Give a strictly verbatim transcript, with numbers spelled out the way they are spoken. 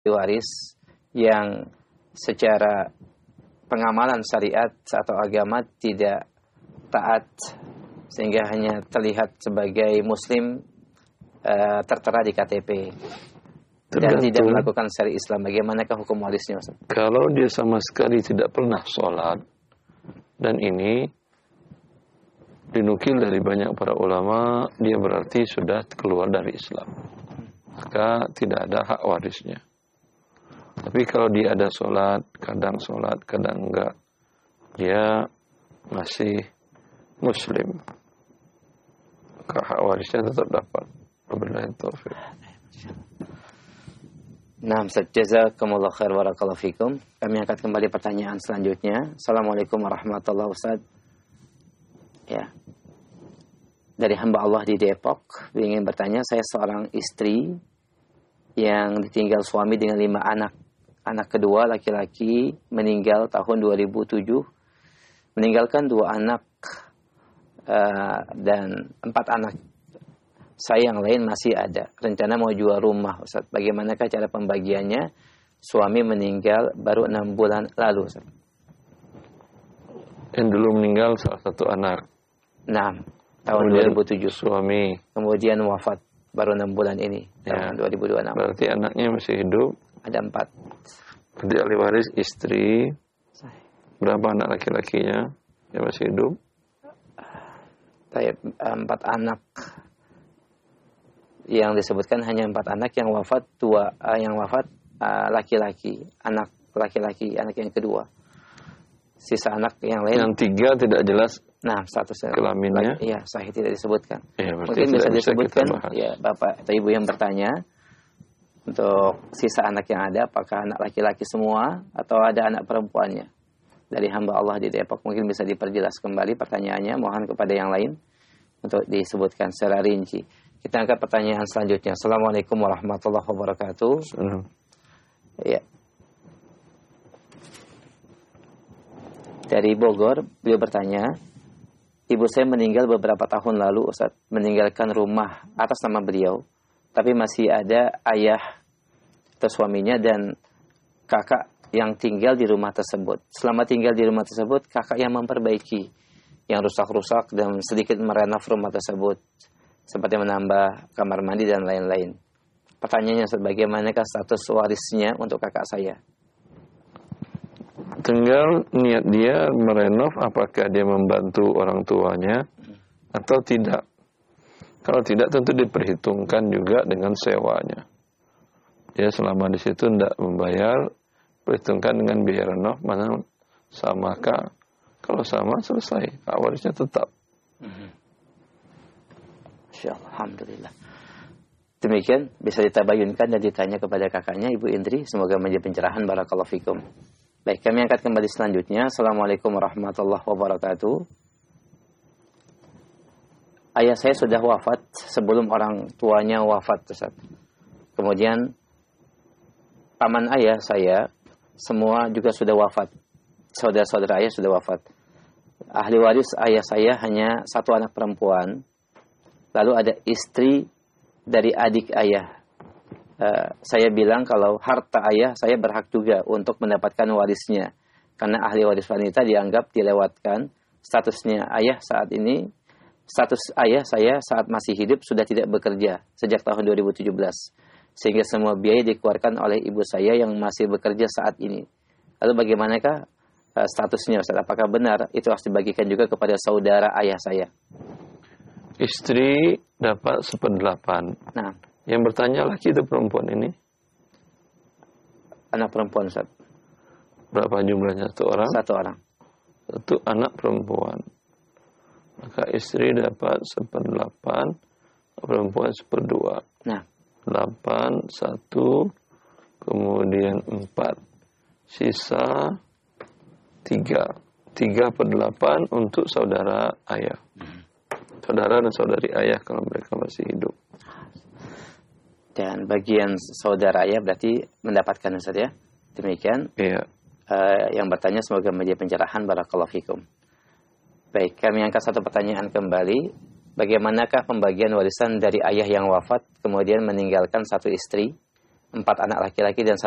waris yang secara pengamalan syariat atau agama tidak taat sehingga hanya terlihat sebagai muslim uh, tertera di K T P dan Tergantung, tidak melakukan syariat Islam. Bagaimanakah hukum warisnya, Ustaz? Kalau dia sama sekali tidak pernah sholat, dan ini dinukil dari banyak para ulama, dia berarti sudah keluar dari Islam, maka tidak ada hak warisnya. Tapi kalau dia ada sholat, kadang sholat, kadang enggak, dia masih muslim, maka hak warisnya tetap dapat. Wabillahi taufiq. Nah, jazakumullah khair barakallahu fikum. Kami angkat kembali pertanyaan selanjutnya. Assalamualaikum warahmatullahi wabarakatuh. Ya. Dari hamba Allah di Depok, ingin bertanya, saya seorang istri yang ditinggal suami dengan lima anak. Anak kedua laki-laki meninggal tahun dua ribu tujuh, meninggalkan dua anak uh, dan empat anak. Saya yang lain masih ada. Rencana mau jual rumah, Ustaz. Bagaimanakah cara pembagiannya? Suami meninggal baru enam bulan lalu, Ustaz. Yang dulu meninggal salah satu anak. enam tahun dua ribu tujuh. Suami. Kemudian wafat baru enam bulan ini, tahun ya. dua ribu dua puluh enam. Berarti anaknya masih hidup. Ada empat. Jadi ahli waris istri. Berapa anak laki-lakinya yang masih hidup? Saya empat anak. Yang disebutkan hanya empat anak, yang wafat dua, uh, yang wafat uh, laki-laki, anak laki-laki, anak yang kedua. Sisa anak yang lain. Yang tiga tidak jelas. Nah, statusnya kelaminnya. Iya, sahih tidak disebutkan. Ya, mungkin bisa disebutkan, ya Bapak atau Ibu yang bertanya, untuk sisa anak yang ada, apakah anak laki-laki semua atau ada anak perempuannya? Dari hamba Allah di Depok, mungkin bisa diperjelas kembali pertanyaannya. Mohon kepada yang lain untuk disebutkan secara rinci. Kita angkat pertanyaan selanjutnya. Assalamualaikum warahmatullahi wabarakatuh. Hmm. Ya. Dari Bogor, beliau bertanya, ibu saya meninggal beberapa tahun lalu, Ustaz, meninggalkan rumah atas nama beliau, tapi masih ada ayah atau suaminya dan kakak yang tinggal di rumah tersebut. Selama tinggal di rumah tersebut, kakak yang memperbaiki yang rusak-rusak dan sedikit merenov rumah tersebut, seperti menambah kamar mandi dan lain-lain. Pertanyaannya, bagaimanakah status warisnya untuk kakak saya? Tinggal niat dia merenov, apakah dia membantu orang tuanya atau tidak. Kalau tidak, tentu diperhitungkan juga dengan sewanya. Dia selama di situ tidak membayar, perhitungkan dengan biaya renov, mana samakah? Kalau sama, selesai. Hak warisnya tetap. Mm-hmm. Insyaallah, alhamdulillah. Demikian bisa ditabayunkan dan ditanya kepada kakaknya, Ibu Indri. Semoga menjadi pencerahan. Barakallahu fikum. Baik, kami angkat kembali selanjutnya. Assalamualaikum warahmatullahi wabarakatuh. Ayah saya sudah wafat sebelum orang tuanya wafat, Ustaz. Kemudian paman ayah saya semua juga sudah wafat. Saudara-saudara ayah sudah wafat. Ahli waris ayah saya hanya satu anak perempuan. Lalu ada istri dari adik ayah. Uh, saya bilang kalau harta ayah saya berhak juga untuk mendapatkan warisnya. Karena ahli waris wanita dianggap dilewatkan. Statusnya ayah saat ini, status ayah saya saat masih hidup sudah tidak bekerja sejak tahun dua ribu tujuh belas. Sehingga semua biaya dikeluarkan oleh ibu saya yang masih bekerja saat ini. Lalu bagaimanakah uh, statusnya, Ustaz? Apakah benar itu harus dibagikan juga kepada saudara ayah saya? Istri dapat seperdelapan. Nah, yang bertanya laki itu perempuan ini? Anak perempuan, Ustaz. Berapa jumlahnya? Satu orang? Satu orang. Satu anak perempuan. Maka istri dapat seperdelapan, perempuan seperdua. Nah, delapan, satu, kemudian empat. Sisa tiga. Tiga per delapan untuk saudara ayah. Saudara dan saudari ayah kalau mereka masih hidup. Dan bagian saudara ayah berarti mendapatkan, Ustaz, ya? Demikian. Iya. Uh, yang bertanya semoga menjadi pencerahan. Barakallahu fikum. Baik, kami angkat satu pertanyaan kembali. Bagaimanakah pembagian warisan dari ayah yang wafat kemudian meninggalkan satu istri, empat anak laki-laki dan satu